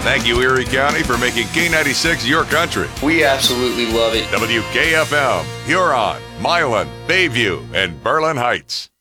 Thank you, Erie County, for making K96 your country. We absolutely love it. WKFM, Huron, Milan, Bayview, and Berlin Heights.